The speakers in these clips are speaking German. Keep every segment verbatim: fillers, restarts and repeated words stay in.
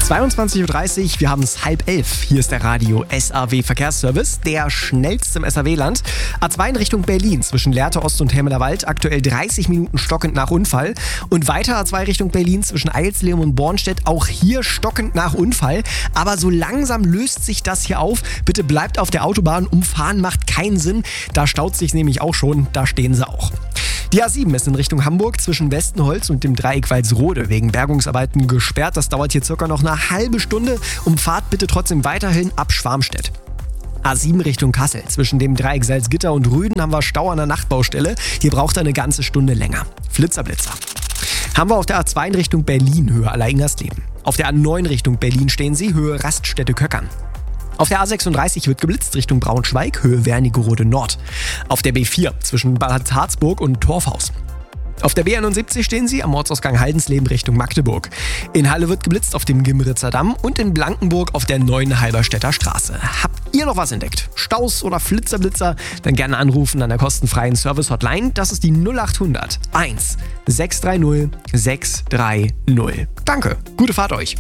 zweiundzwanzig Uhr dreißig, wir haben es halb elf. Hier ist der Radio S A W Verkehrsservice, der schnellste im S A W-Land. A zwei in Richtung Berlin zwischen Lehrte Ost und Helmelerwald, aktuell dreißig Minuten stockend nach Unfall. Und weiter A zwei Richtung Berlin zwischen Eilslehm und Bornstedt, auch hier stockend nach Unfall. Aber so langsam löst sich das hier auf. Bitte bleibt auf der Autobahn, umfahren macht keinen Sinn. Da staut sich nämlich auch schon, da stehen sie auch. Die A sieben ist in Richtung Hamburg zwischen Westenholz und dem Dreieck Walsrode wegen Bergungsarbeiten gesperrt. Das dauert hier circa noch eine halbe Stunde. Umfahrt bitte trotzdem weiterhin ab Schwarmstedt. A sieben Richtung Kassel. Zwischen dem Dreieck Salzgitter und Rüden haben wir Stau an der Nachtbaustelle. Hier braucht er eine ganze Stunde länger. Flitzer-Blitzer. Haben wir auf der A zwei in Richtung Berlin, Höhe Alleingers-Leben. Auf der A neun Richtung Berlin stehen Sie, Höhe Raststätte-Köckern. Auf der A sechsunddreißig wird geblitzt Richtung Braunschweig, Höhe Wernigerode Nord. Auf der B vier zwischen Bad Harzburg und Torfhaus. Auf der B einundsiebzig stehen Sie am Ortsausgang Haldensleben Richtung Magdeburg. In Halle wird geblitzt auf dem Gimritzer Damm und in Blankenburg auf der neuen Halberstädter Straße. Habt ihr noch was entdeckt? Staus oder Flitzerblitzer? Dann gerne anrufen an der kostenfreien Service-Hotline. Das ist die null achthundert eins sechs drei null sechs drei null. Danke, gute Fahrt euch.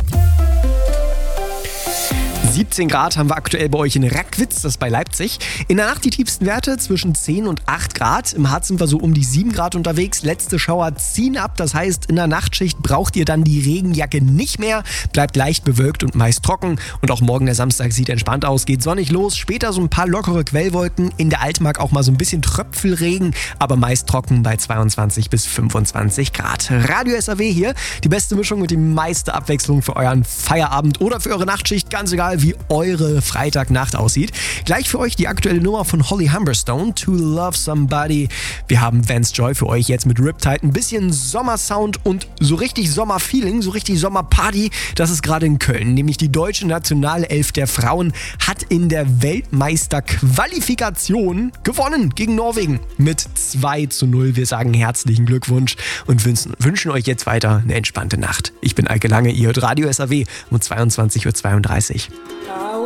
siebzehn Grad haben wir aktuell bei euch in Rackwitz, das ist bei Leipzig. In der Nacht die tiefsten Werte zwischen zehn und acht Grad. Im Harz sind wir so um die sieben Grad unterwegs. Letzte Schauer ziehen ab, das heißt, in der Nachtschicht braucht ihr dann die Regenjacke nicht mehr. Bleibt leicht bewölkt und meist trocken. Und auch morgen der Samstag sieht entspannt aus, geht sonnig los. Später so ein paar lockere Quellwolken. In der Altmark auch mal so ein bisschen Tröpfelregen, aber meist trocken bei zweiundzwanzig bis fünfundzwanzig Grad. Radio S A W hier, die beste Mischung und die meiste Abwechslung für euren Feierabend oder für eure Nachtschicht. Ganz egal, wie eure Freitagnacht aussieht. Gleich für euch die aktuelle Nummer von Holly Humberstone, To Love Somebody. Wir haben Vance Joy für euch jetzt mit Riptide. Ein bisschen Sommersound und so richtig Sommerfeeling, so richtig Sommerparty. Das ist gerade in Köln. Nämlich die deutsche Nationalelf der Frauen hat in der Weltmeisterqualifikation gewonnen gegen Norwegen mit zwei zu null. Wir sagen herzlichen Glückwunsch und wünschen, wünschen euch jetzt weiter eine entspannte Nacht. Ich bin Eike Lange, ihr hört Radio S A W um zweiundzwanzig Uhr zweiunddreißig.